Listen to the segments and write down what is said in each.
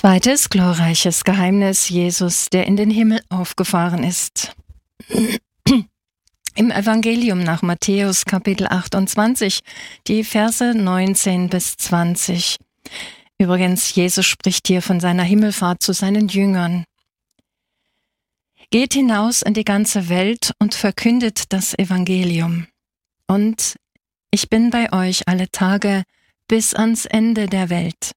Zweites glorreiches Geheimnis: Jesus, der in den Himmel aufgefahren ist. Im Evangelium nach Matthäus Kapitel 28, die Verse 19 bis 20. Übrigens, Jesus spricht hier von seiner Himmelfahrt zu seinen Jüngern. Geht hinaus in die ganze Welt und verkündet das Evangelium. Und ich bin bei euch alle Tage bis ans Ende der Welt.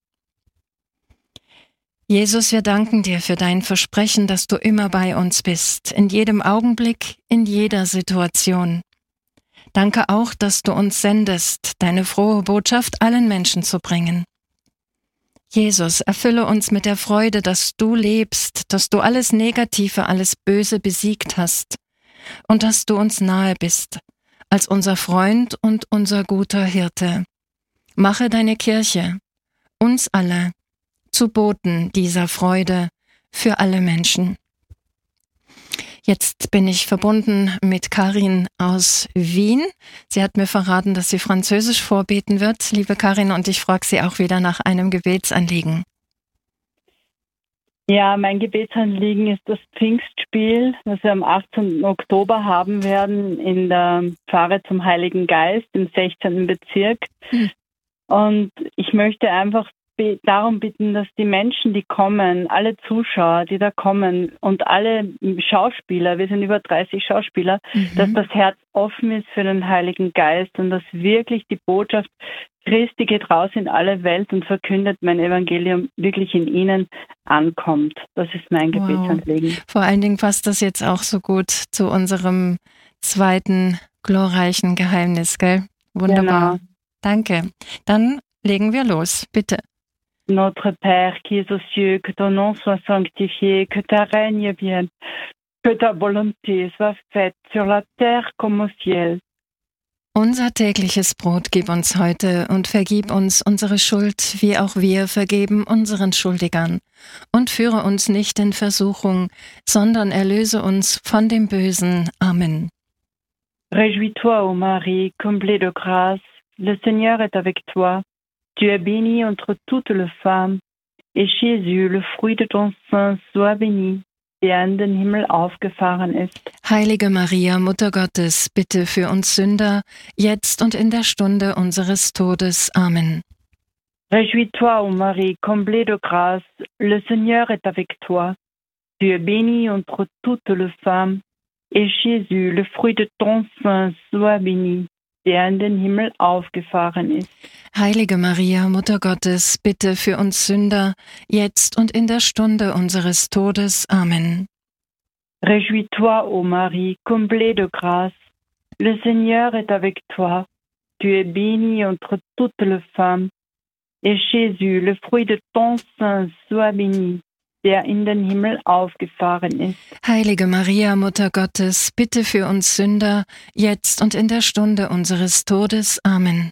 Jesus, wir danken dir für dein Versprechen, dass du immer bei uns bist, in jedem Augenblick, in jeder Situation. Danke auch, dass du uns sendest, deine frohe Botschaft allen Menschen zu bringen. Jesus, erfülle uns mit der Freude, dass du lebst, dass du alles Negative, alles Böse besiegt hast und dass du uns nahe bist, als unser Freund und unser guter Hirte. Mache deine Kirche, uns alle, zu Boten dieser Freude für alle Menschen. Jetzt bin ich verbunden mit Karin aus Wien. Sie hat mir verraten, dass sie Französisch vorbeten wird. Liebe Karin, und ich frage Sie auch wieder nach einem Gebetsanliegen. Ja, mein Gebetsanliegen ist das Pfingstspiel, das wir am 18. Oktober haben werden in der Pfarre zum Heiligen Geist im 16. Bezirk. Und ich möchte einfach darum bitten, dass die Menschen, die kommen, alle Zuschauer, die da kommen und alle Schauspieler, wir sind über 30 Schauspieler, dass das Herz offen ist für den Heiligen Geist und dass wirklich die Botschaft Christi geht raus in alle Welt und verkündet mein Evangelium wirklich in ihnen ankommt. Das ist mein Gebetsanliegen. Vor allen Dingen passt das jetzt auch so gut zu unserem zweiten glorreichen Geheimnis, gell? Wunderbar. Genau. Danke. Dann legen wir los, bitte. Notre Père qui es aux cieux, que ton nom soit sanctifié, que ta règne vienne, que ta volonté soit faite sur la terre comme au ciel. Unser tägliches Brot gib uns heute und vergib uns unsere Schuld, wie auch wir vergeben unseren Schuldigern. Und führe uns nicht in Versuchung, sondern erlöse uns von dem Bösen. Amen. Réjouis-toi, ô Marie, comblée de grâce, le Seigneur est avec toi. Tu es bénie entre toutes les femmes, et Jésus, le fruit de ton sein, soit béni, der in den Himmel aufgefahren ist. Heilige Maria, Mutter Gottes, bitte für uns Sünder, jetzt und in der Stunde unseres Todes. Amen. Réjouis-toi, ô Marie, comblée de grâce, le Seigneur est avec toi. Tu es bénie entre toutes les femmes, et Jésus, le fruit de ton sein, soit béni, der in den Himmel aufgefahren ist. Heilige Maria, Mutter Gottes, bitte für uns Sünder, jetzt und in der Stunde unseres Todes. Amen. Réjouis-toi, ô Marie, comblée de grâce, le Seigneur est avec toi. Tu es bénie entre toutes les femmes, et Jésus, le fruit de ton sein, soit béni, der in den Himmel aufgefahren ist. Heilige Maria, Mutter Gottes, bitte für uns Sünder, jetzt und in der Stunde unseres Todes. Amen.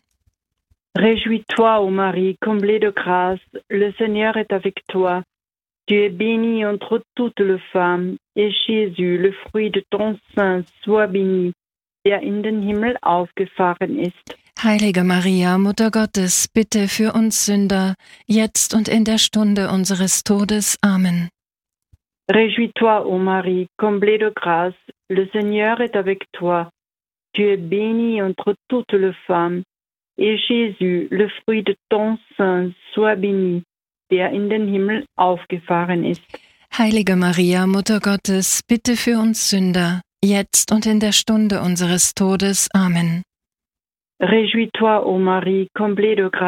Réjouis-toi, ô Marie, comblée de grâce, le Seigneur est avec toi. Tu es bénie entre toutes les femmes, et Jésus, le fruit de ton sein, soit béni, der in den Himmel aufgefahren ist. Heilige Maria, Mutter Gottes, bitte für uns Sünder, jetzt und in der Stunde unseres Todes. Amen. Réjouis-toi, ô Marie, comblée de grâce, le Seigneur est avec toi. Tu es bénie entre toutes les femmes, et Jésus, le fruit de ton sein, soit béni, der in den Himmel aufgefahren ist. Heilige Maria, Mutter Gottes, bitte für uns Sünder, jetzt und in der Stunde unseres Todes. Amen. Réjouis-toi, ô Marie, comblée de grâce.